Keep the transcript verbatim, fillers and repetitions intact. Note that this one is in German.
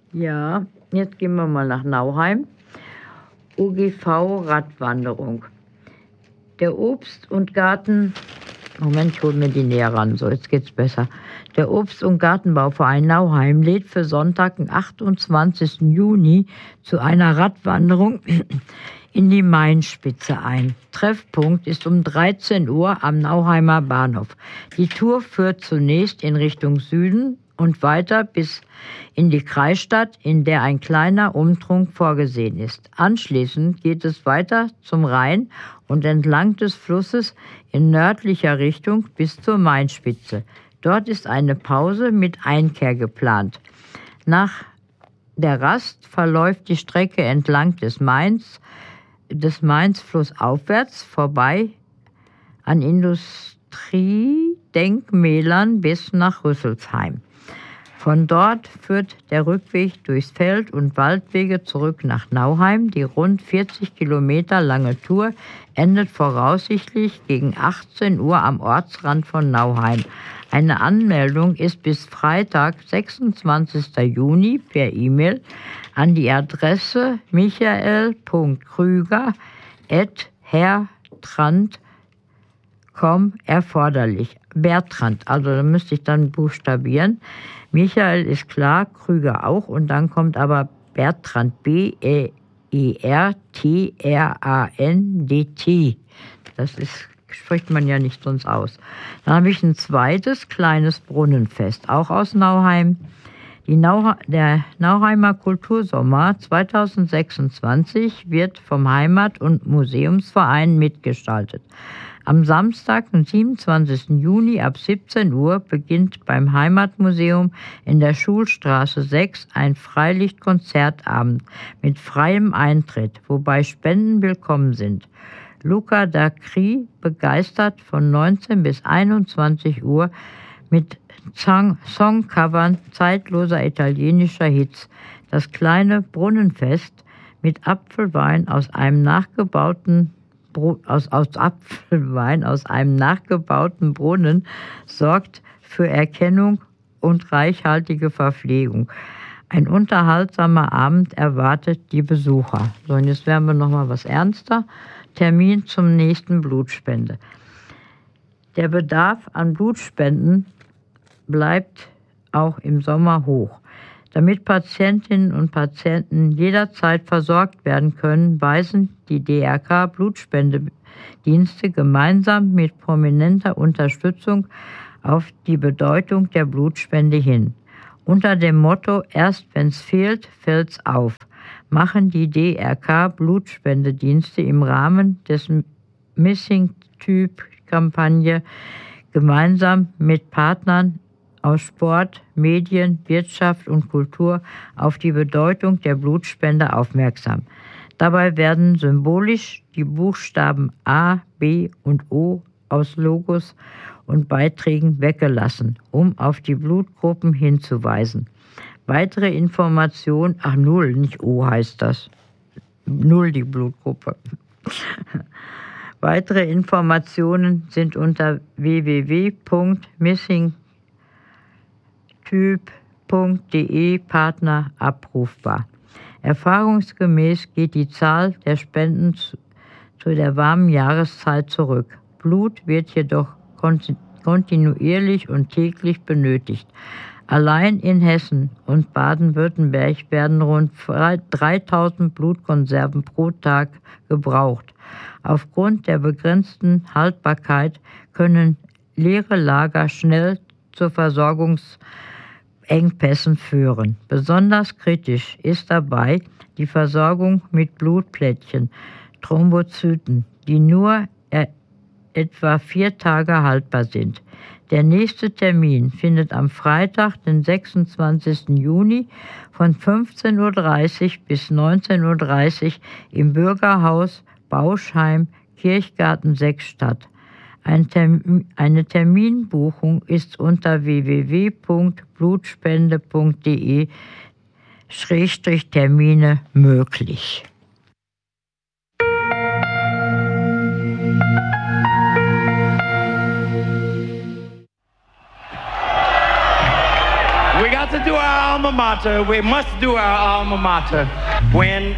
Ja, jetzt gehen wir mal nach Nauheim. U G V Radwanderung. Der Obst- und Garten... Moment, ich hole mir die näher ran, so jetzt geht's besser. Der Obst- und Gartenbauverein Nauheim lädt für Sonntag, den achtundzwanzigsten Juni, zu einer Radwanderung in die Mainspitze ein. Treffpunkt ist um dreizehn Uhr am Nauheimer Bahnhof. Die Tour führt zunächst in Richtung Süden und weiter bis in die Kreisstadt, in der ein kleiner Umtrunk vorgesehen ist. Anschließend geht es weiter zum Rhein und entlang des Flusses in nördlicher Richtung bis zur Mainspitze. Dort ist eine Pause mit Einkehr geplant. Nach der Rast verläuft die Strecke entlang des Mains, des Mains flussaufwärts vorbei an Industriedenkmälern bis nach Rüsselsheim. Von dort führt der Rückweg durchs Feld- und Waldwege zurück nach Nauheim. Die rund vierzig Kilometer lange Tour endet voraussichtlich gegen achtzehn Uhr am Ortsrand von Nauheim. Eine Anmeldung ist bis Freitag, sechsundzwanzigsten Juni per E-Mail an die Adresse michael punkt krüger at hertrand punkt com erforderlich. Bertrand, also da müsste ich dann buchstabieren. Michael ist klar, Krüger auch und dann kommt aber Bertrand, B E R T R A N D T. Das ist, spricht man ja nicht sonst aus. Dann habe ich ein zweites kleines Brunnenfest, auch aus Nauheim. Die Nau- der Nauheimer Kultursommer zweitausendsechsundzwanzig wird vom Heimat- und Museumsverein mitgestaltet. Am Samstag, den siebenundzwanzigsten Juni ab siebzehn Uhr beginnt beim Heimatmuseum in der Schulstraße sechs ein Freilichtkonzertabend mit freiem Eintritt, wobei Spenden willkommen sind. Luca Dacri begeistert von neunzehn bis einundzwanzig Uhr mit Songcovern zeitloser italienischer Hits. Das kleine Brunnenfest mit Apfelwein aus einem nachgebauten Aus, aus Apfelwein aus einem nachgebauten Brunnen sorgt für Erkennung und reichhaltige Verpflegung. Ein unterhaltsamer Abend erwartet die Besucher. So, und jetzt werden wir noch mal was ernster. Termin zum nächsten Blutspende. Der Bedarf an Blutspenden bleibt auch im Sommer hoch. Damit Patientinnen und Patienten jederzeit versorgt werden können, weisen die D R K Blutspendedienste gemeinsam mit prominenter Unterstützung auf die Bedeutung der Blutspende hin. Unter dem Motto „Erst wenn's fehlt, fällt's auf“ machen die D R K Blutspendedienste im Rahmen des Missing-Typ-Kampagne gemeinsam mit Partnern aus Sport, Medien, Wirtschaft und Kultur auf die Bedeutung der Blutspende aufmerksam. Dabei werden symbolisch die Buchstaben A, B und O aus Logos und Beiträgen weggelassen, um auf die Blutgruppen hinzuweisen. Weitere Informationen, ach null, nicht O heißt das, null die Blutgruppe. Weitere Informationen sind unter w w w punkt missing typ punkt de Partner abrufbar. Erfahrungsgemäß geht die Zahl der Spenden zu, zu der warmen Jahreszeit zurück. Blut wird jedoch kontinuierlich und täglich benötigt. Allein in Hessen und Baden-Württemberg werden rund dreitausend Blutkonserven pro Tag gebraucht. Aufgrund der begrenzten Haltbarkeit können leere Lager schnell zur Versorgungs Engpässen führen. Besonders kritisch ist dabei die Versorgung mit Blutplättchen, Thrombozyten, die nur e- etwa vier Tage haltbar sind. Der nächste Termin findet am Freitag, den sechsundzwanzigsten Juni von fünfzehn Uhr dreißig bis neunzehn Uhr dreißig im Bürgerhaus Bauschheim, Kirchgarten sechs statt. Ein Termin, eine Terminbuchung ist unter w w w punkt blutspende punkt de Schrägstrich Termine möglich. We got got to do our alma mater. We must do our alma mater. When